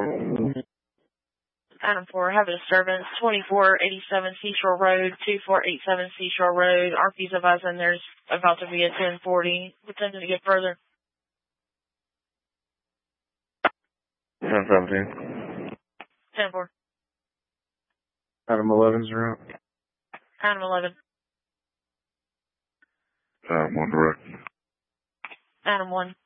Adam 4, have a disturbance, 2487 Seashore Road, 2487 Seashore Road. RP's advising there's about to be a 1040. Attempting to get further. 1017. 10-4. Adam 11's route. Adam 11. One direct. Adam 1.